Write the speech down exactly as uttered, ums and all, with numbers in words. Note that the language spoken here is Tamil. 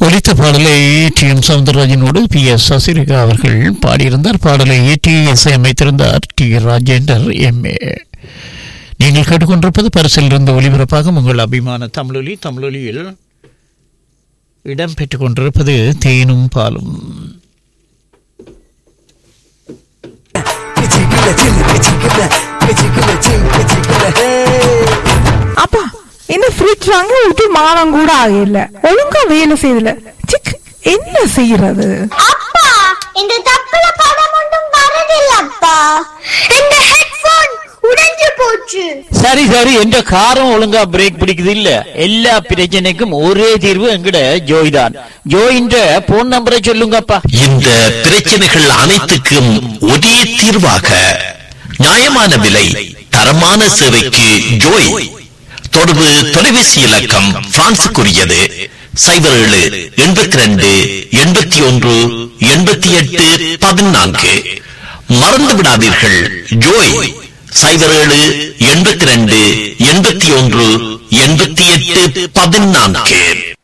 ஒலித்த பாடலை D M சவுந்தரராஜனோடு B S Sasirekha அவர்கள் பாடியிருந்தார். பாடலை டி இசை அமைத்திருந்தார் டி ராஜேந்தர் எம் ஏ. நீங்கள் கேட்டுக்கொண்டிருப்பது பரிசில் இருந்து ஒலிபரப்பாக உங்கள் அபிமான தமிழொலி. தமிழொலியில் இடம் பெற்றுக் கொண்டிருப்பது தேனும் பாலும். அப்பா என்ன ஃப்ரிட்ஜ் வாங்கி விட்டு மாதம் கூட ஆகல, ஒழுங்கா வேலை செய்யல. சிக் என்ன செய்யறது? அப்பா இந்த தப்புல படம் ஒன்றும் வரதில்ல அப்பா. இந்த ஹெட்போன் உடைஞ்சு போச்சு. சரி சரி, என்ற காரம் ஒழுங்கா பிரேக் பிடிக்குது இல்ல. எல்லா பிரச்சனைக்கும் ஒரே தீர்வு எங்கட ஜோய் தான். ஜோயின்ற போன் நம்பரை சொல்லுங்கப்பா. இந்த பிரச்சனைகள் அனைத்துக்கும் ஒரே தீர்வாக நியாயமான விலை தரமான சேவைக்கு ஜோய். தொடர்பு தொலைபேசி இலக்கம் பிரான்சுக்குரியது சைபர் ஏழு எண்பத்தி ரெண்டு எண்பத்தி ஒன்று எண்பத்தி எட்டு பதினான்கு. மறந்து விடாதீர்கள், ஜோய் சைபர் ஏழு எண்பத்தி ரெண்டு எண்பத்தி ஒன்று எண்பத்தி எட்டு பதினான்கு.